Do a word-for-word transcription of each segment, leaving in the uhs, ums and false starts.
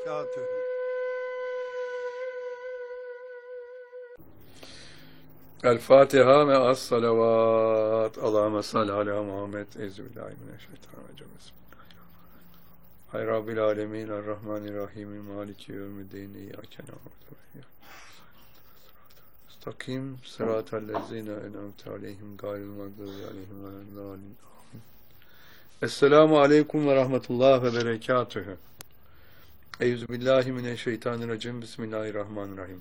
berekatühü. El Fatiha ve as salavat. Allahümme salli ala Muhammed. Euzubillahimineşşeytanirracim. Hay Rabbil alemin. Errahmanirrahim. Maliki yevmiddin. İyyâke na'budu ve iyyâke nestaîn. İstakim sıratellezîne en'amte aleyhim gayril mağdûbi aleyhim veleddâllîn. Esselamu aleyküm ve rahmetullah ve berekatühü. Euzubillahimineşşeytanirracim. Bismillahirrahmanirrahim.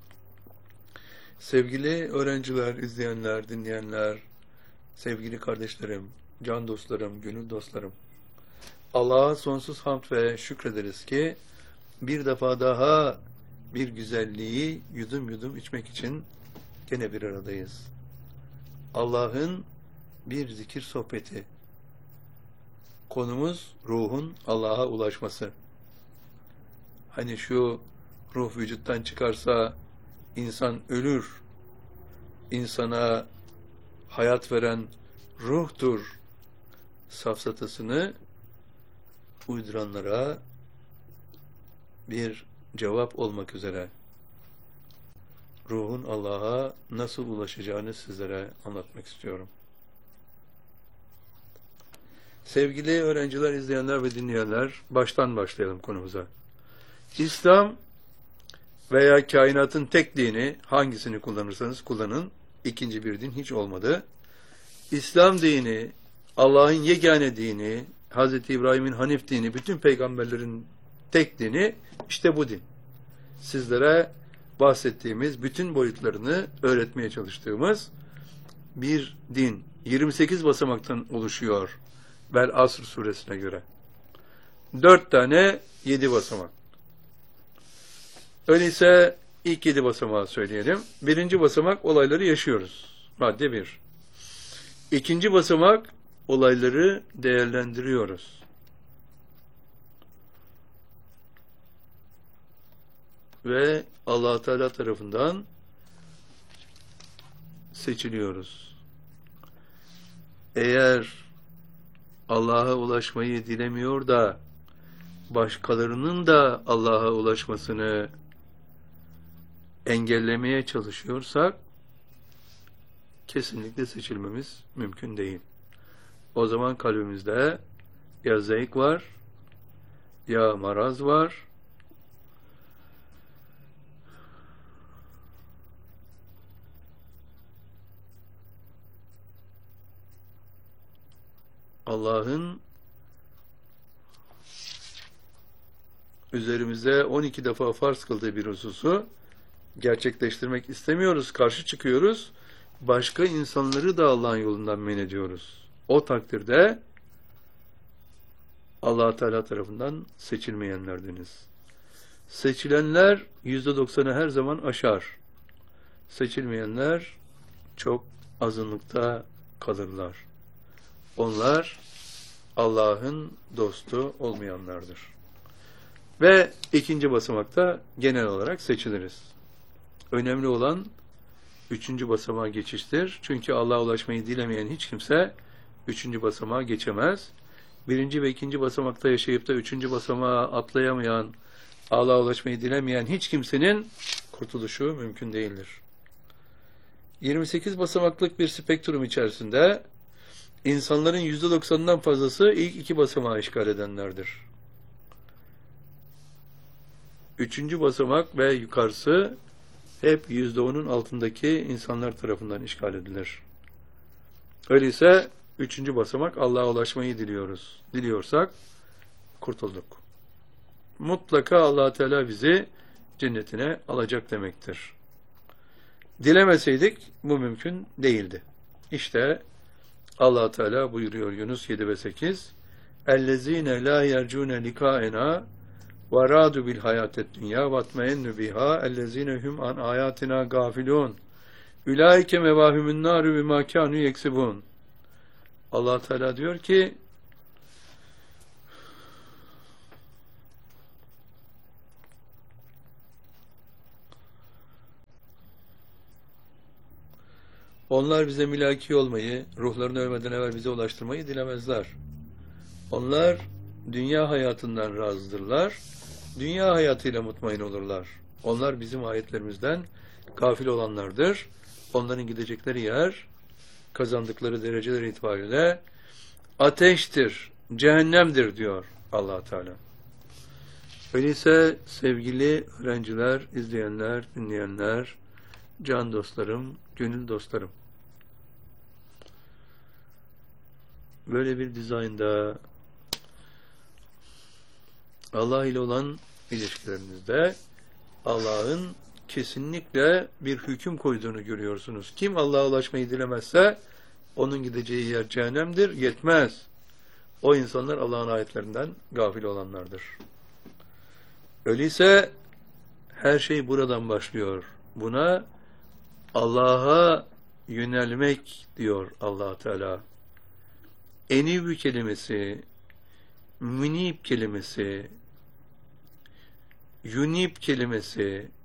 Sevgili öğrenciler, izleyenler, dinleyenler, sevgili kardeşlerim, can dostlarım, gönül dostlarım, Allah'a sonsuz hamd ve şükrederiz ki bir defa daha bir güzelliği yudum yudum içmek için gene bir aradayız. Allah'ın bir zikir sohbeti. Konumuz ruhun Allah'a ulaşması. Hani şu ruh vücuttan çıkarsa İnsan ölür. İnsana hayat veren ruhtur safsatasını uyduranlara bir cevap olmak üzere ruhun Allah'a nasıl ulaşacağını sizlere anlatmak istiyorum. Sevgili öğrenciler, izleyenler ve dinleyenler, baştan başlayalım konumuza. İslam veya kainatın tek dini, hangisini kullanırsanız kullanın, ikinci bir din hiç olmadı. İslam dini, Allah'ın yegane dini, Hazreti İbrahim'in Hanif dini, bütün peygamberlerin tek dini, işte bu din. Sizlere bahsettiğimiz, bütün boyutlarını öğretmeye çalıştığımız bir din. yirmi sekiz basamaktan oluşuyor Vel Asr suresine göre. Dört tane yedi basamak. Öyleyse ilk yedi basamağı söyleyelim. Birinci basamak olayları yaşıyoruz. Madde bir. İkinci basamak olayları değerlendiriyoruz. Ve Allah Teala tarafından seçiliyoruz. Eğer Allah'a ulaşmayı dilemiyor da başkalarının da Allah'a ulaşmasını engellemeye çalışıyorsak kesinlikle seçilmemiz mümkün değil. O zaman kalbimizde ya zevk var, ya maraz var, Allah'ın üzerimize on iki defa farz kıldığı bir hususu gerçekleştirmek istemiyoruz, karşı çıkıyoruz. Başka insanları da Allah'ın yolundan men ediyoruz. O takdirde Allah Teala tarafından seçilmeyenlerdeniz. Seçilenler yüzde doksanı her zaman aşar. Seçilmeyenler çok azınlıkta kalırlar. Onlar Allah'ın dostu olmayanlardır. Ve ikinci basamakta genel olarak seçiliriz. Önemli olan üçüncü basamağa geçiştir. Çünkü Allah'a ulaşmayı dilemeyen hiç kimse üçüncü basamağa geçemez. Birinci ve ikinci basamakta yaşayıp da üçüncü basamağa atlayamayan, Allah'a ulaşmayı dilemeyen hiç kimsenin kurtuluşu mümkün değildir. yirmi sekiz basamaklık bir spektrum içerisinde insanların yüzde doksanından fazlası ilk iki basamağı işgal edenlerdir. Üçüncü basamak ve yukarısı hep yüzde onun altındaki insanlar tarafından işgal edilir. Öyleyse üçüncü basamak Allah'a ulaşmayı diliyoruz. Diliyorsak kurtulduk. Mutlaka Allah Teala bizi cennetine alacak demektir. Dilemeseydik bu mümkün değildi. İşte Allah Teala buyuruyor Yunus yedi ve sekiz: "Ellezine la yercune likaena ve radu bil hayatet dünya vatmaennu biha ellezine hum an ayatina gafilun ulaike mevahumun naru bima kanu yeksibun." Allah Teala diyor ki onlar bize mülaki olmayı, ruhlarını ölmeden evvel bize ulaştırmayı dilemezler. Onlar dünya hayatından razıdırlar. dünya hayatıyla mutmain olurlar. Onlar bizim ayetlerimizden gafil olanlardır. Onların gidecekleri yer, kazandıkları dereceler itibariyle ateştir, cehennemdir diyor Allah Teala. Öyleyse sevgili öğrenciler, izleyenler, dinleyenler, can dostlarım, gönül dostlarım, böyle bir dizaynda Allah ile olan ilişkilerinizde Allah'ın kesinlikle bir hüküm koyduğunu görüyorsunuz. Kim Allah'a ulaşmayı dilemezse onun gideceği yer cehennemdir, yetmez. O insanlar Allah'ın ayetlerinden gafil olanlardır. Öyleyse her şey buradan başlıyor. Buna Allah'a yönelmek diyor Allah Teala. Enibü kelimesi, münib kelimesi, yunib kelimesi,